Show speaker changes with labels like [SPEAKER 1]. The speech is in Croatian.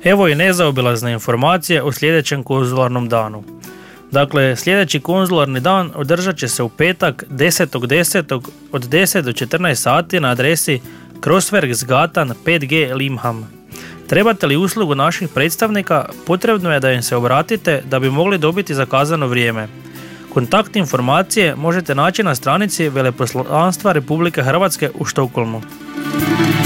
[SPEAKER 1] Evo i nezaobilazne informacije o sljedećem konzularnom danu. Dakle, sljedeći konzularni dan održat će se u petak 10.10. od 10 do 14 sati na adresi Krossbergsgatan 5G Limham. Trebate li uslugu naših predstavnika, potrebno je da im se obratite da bi mogli dobiti zakazano vrijeme. Kontakt informacije možete naći na stranici Veleposlanstva Republike Hrvatske u Štokholmu.